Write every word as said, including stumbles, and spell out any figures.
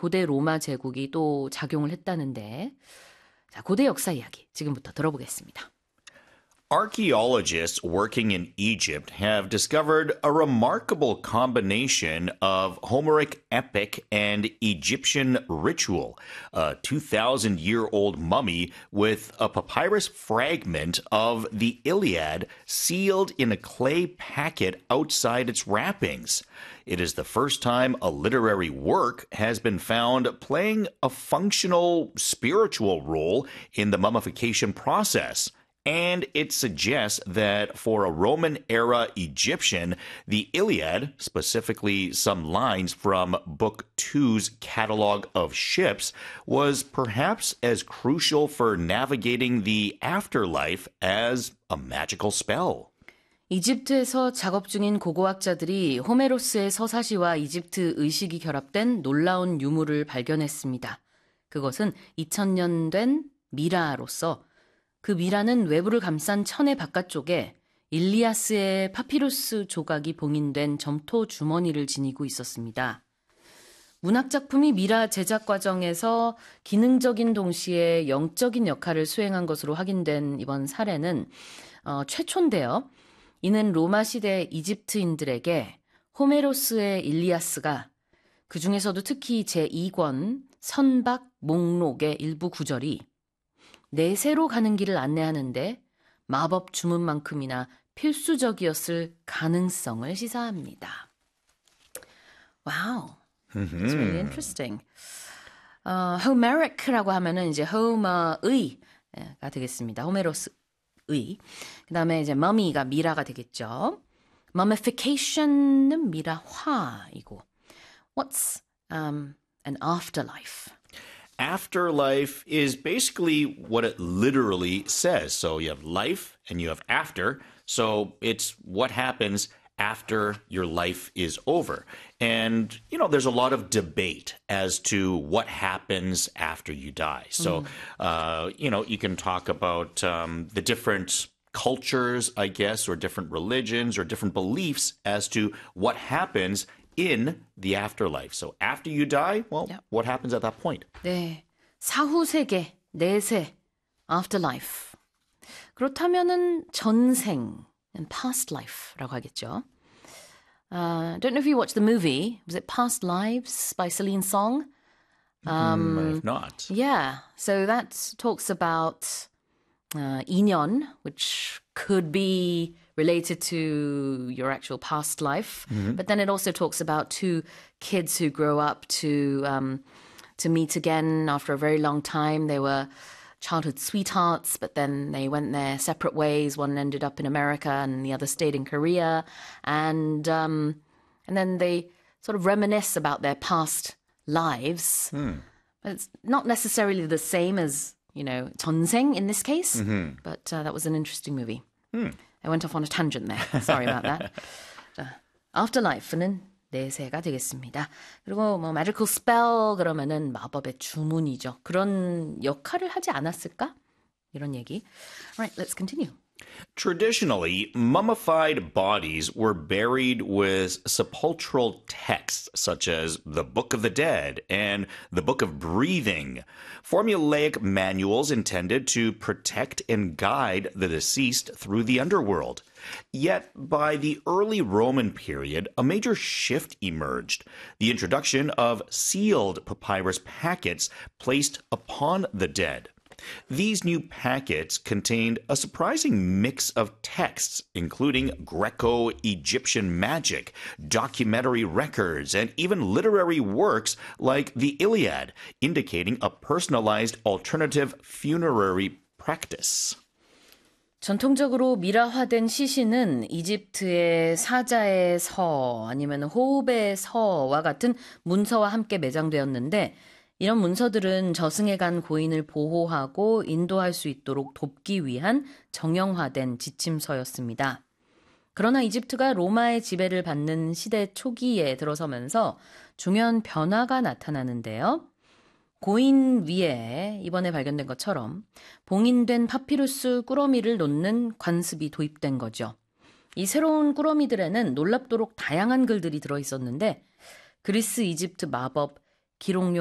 고대 로마 제국이 또 작용을 했다는데 자, 고대 역사 이야기 지금부터 들어보겠습니다. Archaeologists working in Egypt have discovered a remarkable combination of Homeric epic and Egyptian ritual. A two thousand year old mummy with a papyrus fragment of the Iliad sealed in a clay packet outside its wrappings. It is the first time a literary work has been found playing a functional spiritual role in the mummification process. And it suggests that for a Roman-era Egyptian, the Iliad, specifically some lines from Book two's catalog of ships, was perhaps as crucial for navigating the afterlife as a magical spell. 이집트에서 작업 중인 고고학자들이 호메로스의 서사시와 이집트 의식이 결합된 놀라운 유물을 발견했습니다. 그것은 이천 년 된 미라로서 그 미라는 외부를 감싼 천의 바깥쪽에 일리아스의 파피루스 조각이 봉인된 점토 주머니를 지니고 있었습니다. 문학작품이 미라 제작 과정에서 기능적인 동시에 영적인 역할을 수행한 것으로 확인된 이번 사례는 어, 최초인데요. 이는 로마 시대 이집트인들에게 호메로스의 일리아스가 그 중에서도 특히 제이 권 선박 목록의 일부 구절이 내세로 가는 길을 안내하는데 마법 주문만큼이나 필수적이었을 가능성을 시사합니다. Wow, that's really interesting. 어, Homeric라고 하면은 이제 호머의가 되겠습니다. 호메로스의. 그다음에 이제 mummy가 미라가 되겠죠. Mummification은 미라화이고. What's um, an afterlife? Afterlife is basically what it literally says. So you have life and you have after. So it's what happens after your life is over. And, you know, there's a lot of debate as to what happens after you die. So, mm. uh, you know, you can talk about um, the different cultures, I guess, or different religions or different beliefs as to what happens in the afterlife. So after you die, well, yep. what happens at that point? 네, 사후세계, 내세, afterlife. 그렇다면은 전생, past life라고 하겠죠. Uh, I don't know if you watched the movie. Was it Past Lives by Celine Song? Um, I have not. Yeah, so that talks about uh, 인연, which could be related to your actual past life. Mm-hmm. But then it also talks about two kids who grow up to um, to meet again after a very long time. They were childhood sweethearts, but then they went their separate ways. One ended up in America and the other stayed in Korea. And um, and then they sort of reminisce about their past lives. Mm. But it's not necessarily the same as, you know, 전생 in this case. Mm-hmm. But uh, that was an interesting movie. Mm. I went off on a tangent there. Sorry about that. 자, afterlife는 내세가 되겠습니다. 그리고 뭐 magical spell 그러면은 마법의 주문이죠. 그런 역할을 하지 않았을까? 이런 얘기. Alright, let's continue. Traditionally, mummified bodies were buried with sepulchral texts such as the Book of the Dead and the Book of Breathing, formulaic manuals intended to protect and guide the deceased through the underworld. Yet, by the early Roman period, a major shift emerged. The introduction of sealed papyrus packets placed upon the dead. These new packets contained a surprising mix of texts, including Greco-Egyptian magic, documentary records, and even literary works like the Iliad, indicating a personalized alternative funerary practice. 전통적으로 미라화된 시신은 이집트의 사자의 서 아니면 호흡의 서와 같은 문서와 함께 매장되었는데 이런 문서들은 저승에 간 고인을 보호하고 인도할 수 있도록 돕기 위한 정형화된 지침서였습니다. 그러나 이집트가 로마의 지배를 받는 시대 초기에 들어서면서 중요한 변화가 나타나는데요. 고인 위에 이번에 발견된 것처럼 봉인된 파피루스 꾸러미를 놓는 관습이 도입된 거죠. 이 새로운 꾸러미들에는 놀랍도록 다양한 글들이 들어있었는데 그리스, 이집트 마법, 기록용